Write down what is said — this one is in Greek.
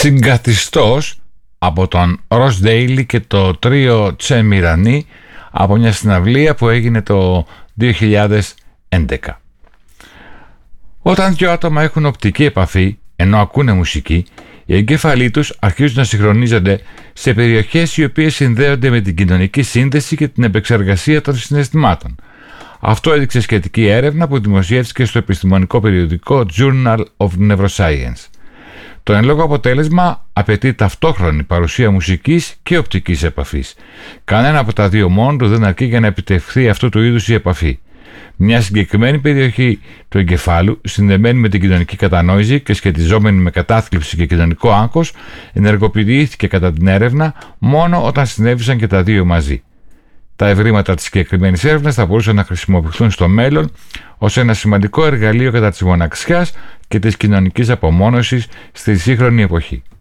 συγκαθιστός από τον Ross Daly και το τρίο Τσε Μιρανί από μια συναυλία που έγινε το 2011. Όταν δύο άτομα έχουν οπτική επαφή ενώ ακούνε μουσική, οι εγκέφαλοι τους αρχίζουν να συγχρονίζονται σε περιοχές οι οποίες συνδέονται με την κοινωνική σύνδεση και την επεξεργασία των συναισθημάτων. Αυτό έδειξε σχετική έρευνα που δημοσιεύτηκε στο επιστημονικό περιοδικό Journal of Neuroscience. Το εν λόγω αποτέλεσμα απαιτεί ταυτόχρονη παρουσία μουσικής και οπτικής επαφής. Κανένα από τα δύο μόνο του δεν αρκεί για να επιτευχθεί αυτού του είδους η επαφή. Μια συγκεκριμένη περιοχή του εγκεφάλου, συνδεμένη με την κοινωνική κατανόηση και σχετιζόμενη με κατάθλιψη και κοινωνικό άγχος, ενεργοποιήθηκε κατά την έρευνα μόνο όταν συνέβησαν και τα δύο μαζί. Τα ευρήματα της συγκεκριμένης έρευνας θα μπορούσαν να χρησιμοποιηθούν στο μέλλον ως ένα σημαντικό εργαλείο κατά της μοναξιάς και της κοινωνικής απομόνωσης στη σύγχρονη εποχή.